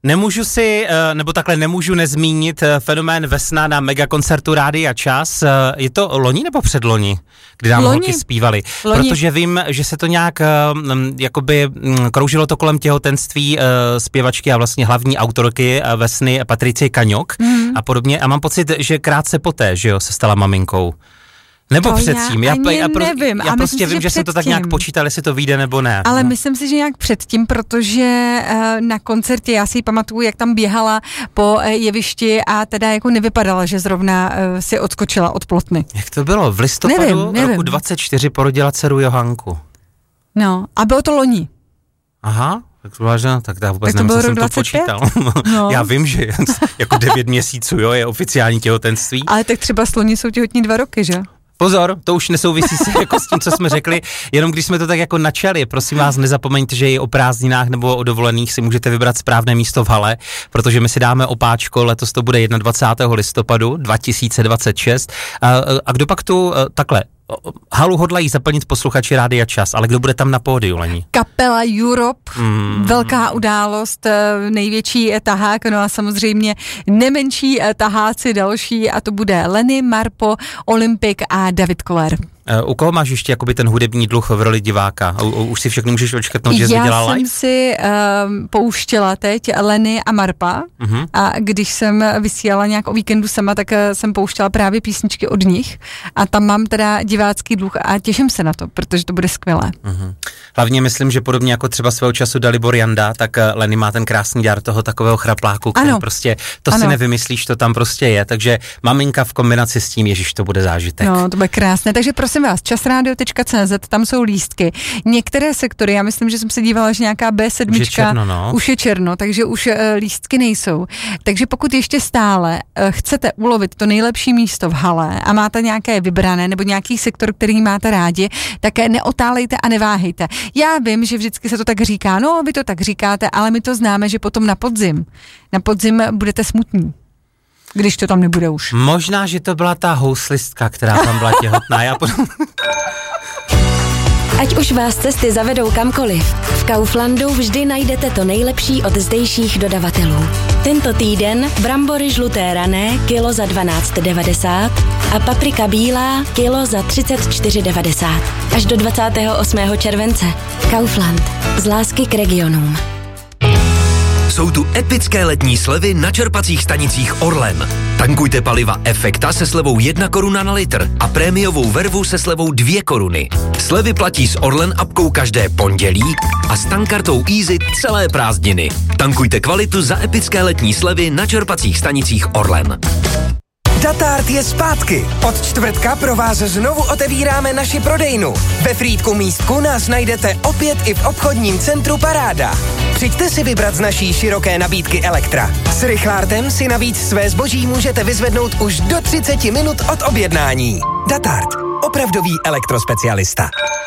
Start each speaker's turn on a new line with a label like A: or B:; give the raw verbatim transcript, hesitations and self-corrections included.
A: Nemůžu si, nebo takhle nemůžu nezmínit fenomén Vesna na megakoncertu Rádia Čas. Je to loni nebo předloni, kdy nám holky zpívali? Loni. Protože vím, že se to nějak, jakoby kroužilo to kolem těhotenství zpěvačky a vlastně hlavní autorky Vesny Patricie Kaňok mm. a podobně. A mám pocit, že krátce poté, že jo, se stala maminkou. Nebo to předtím, já, já, já, pro,
B: nevím.
A: já
B: a
A: prostě
B: myslím,
A: vím, že, že jsem to tak nějak počítal, jestli to vyjde nebo ne.
B: Ale
A: no.
B: myslím si, že nějak předtím, protože uh, na koncertě, já si pamatuju, jak tam běhala po uh, jevišti a teda jako nevypadala, že zrovna uh, si odskočila od plotny.
A: Jak to bylo? V listopadu
B: nevím, nevím.
A: roku dvacet čtyři porodila dceru Johanku.
B: No, a bylo to loni.
A: Aha. Tak to vážná, tak já vůbec
B: tak
A: nevím, co jsem
B: dvacet pět?
A: To počítal. No. Já vím, že jako devět měsíců, jo, je oficiální těhotenství.
B: Ale tak třeba sloni jsou těhotní dva roky, že?
A: Pozor, to už nesouvisí se jako s tím, co jsme řekli, jenom když jsme to tak jako načali, prosím vás, nezapomeňte, že i o prázdninách nebo o dovolených si můžete vybrat správné místo v hale, protože my si dáme opáčko, letos to bude dvacátého prvního listopadu dva tisíce dvacet šest a, a kdo pak tu, takhle, halu hodlají zaplnit posluchači Rádia Čas, ale kdo bude tam na pódiu, Lení?
B: Kapela Europe,
A: mm.
B: velká událost, největší tahák, no a samozřejmě nemenší taháci další a to bude Lenny, Marpo, Olympik a David Koller.
A: U koho máš ještě jakoby ten hudební dluh v roli diváka? U, už si všechno můžeš očkrtnout, že jsi dělala live?
B: Já jsem si um, pouštěla teď Lenny a Marpa uh-huh. a když jsem vysílala nějak o víkendu sama, tak uh, jsem pouštěla právě písničky od nich a tam mám teda divácký dluh a těším se na to, protože to bude skvělé.
A: Uh-huh. Hlavně myslím, že podobně jako třeba svého času Dalibor Janda, tak uh, Lenny má ten krásný dar toho takového chrapláku, který ano. prostě, to ano. si nevymyslíš, to tam prostě je, takže maminka v kombinaci s tím, ježiš, to bude zážitek.
B: No, to bude krásné, takže prosím vás, časradio tečka cé zet, tam jsou lístky. Některé sektory, já myslím, že jsem se dívala, že nějaká bé sedm
A: už je černo, no.
B: už je černo, takže už uh, lístky nejsou. Takže pokud ještě stále uh, chcete ulovit to nejlepší místo v hale a máte nějaké vybrané nebo nějaký sektor, který máte rádi, tak neotálejte a neváhejte. Já vím, že vždycky se to tak říká, no vy to tak říkáte, ale my to známe, že potom na podzim, na podzim budete smutní. Když to tam nebude už.
A: Možná, že to byla ta houslistka, která tam byla těhotná. Já potom...
C: Ať už vás cesty zavedou kamkoliv, v Kauflandu vždy najdete to nejlepší od zdejších dodavatelů. Tento týden brambory žluté rané kilo za dvanáct devadesát a paprika bílá kilo za třicet čtyři devadesát. Až do dvacátého osmého července. Kaufland. Z lásky k regionům.
D: Jsou tu epické letní slevy na čerpacích stanicích Orlen. Tankujte paliva Efekta se slevou jedna koruna na litr a prémiovou vervu se slevou dvě koruny. Slevy platí s Orlen apkou každé pondělí a s tankartou Easy celé prázdniny. Tankujte kvalitu za epické letní slevy na čerpacích stanicích Orlen.
E: Datart je zpátky. Od čtvrtka pro vás znovu otevíráme naši prodejnu. Ve Frýdku Místku nás najdete opět i v obchodním centru Paráda. Přijďte si vybrat z naší široké nabídky Elektra. S Richlártem si navíc své zboží můžete vyzvednout už do třicet minut od objednání. Datart. Opravdový elektrospecialista.